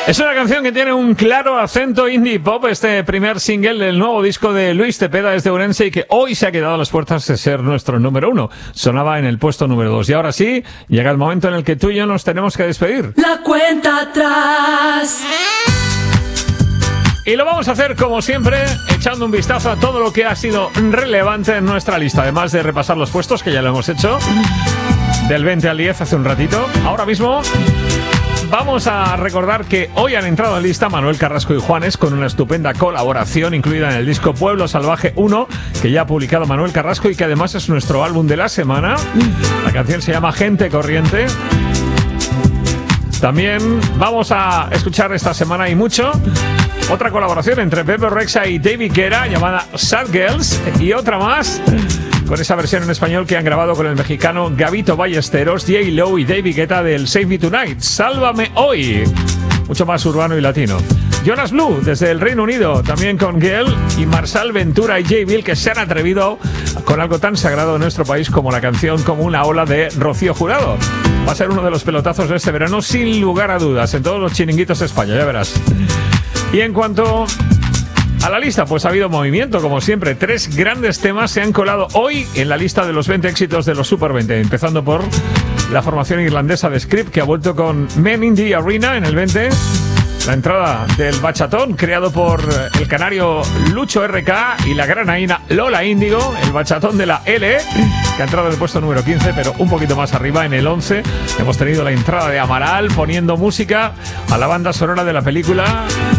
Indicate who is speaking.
Speaker 1: Es una canción que tiene un claro acento indie pop, este primer single del nuevo disco de Luis Cepeda desde Ourense y que hoy se ha quedado a las puertas de ser nuestro número 1. Sonaba en el puesto número 2. Y ahora sí, llega el momento en el que tú y yo nos tenemos que despedir.
Speaker 2: La cuenta atrás.
Speaker 1: Y lo vamos a hacer, como siempre, echando un vistazo a todo lo que ha sido relevante en nuestra lista. Además de repasar los puestos, que ya lo hemos hecho, del 20 al 10 hace un ratito. Ahora mismo vamos a recordar que hoy han entrado en lista Manuel Carrasco y Juanes con una estupenda colaboración incluida en el disco Pueblo Salvaje 1, que ya ha publicado Manuel Carrasco y que además es nuestro álbum de la semana. La canción se llama Gente Corriente. También vamos a escuchar esta semana y mucho otra colaboración entre Pepe Rexa y David Guetta llamada Sad Girls, y otra más con esa versión en español que han grabado con el mexicano Gabito Ballesteros, J-Lo y David Guetta del Save Me Tonight, Sálvame Hoy. Mucho más urbano y latino. Jonas Blue desde el Reino Unido, también con Gael y Marsal Ventura y J. Bill, que se han atrevido con algo tan sagrado en nuestro país como la canción Como una ola de Rocío Jurado. Va a ser uno de los pelotazos de este verano sin lugar a dudas en todos los chiringuitos de España, ya verás. Y en cuanto a la lista, pues ha habido movimiento, como siempre. 3 grandes temas se han colado hoy en la lista de los 20 éxitos de los Super 20, empezando por la formación irlandesa de Script, que ha vuelto con Men in the Arena en el 20. La entrada del bachatón, creado por el canario Lucho RK y la granaína Lola Índigo, el bachatón de la L, que ha entrado en el puesto número 15, pero un poquito más arriba, en el 11. Hemos tenido la entrada de Amaral poniendo música a la banda sonora de la película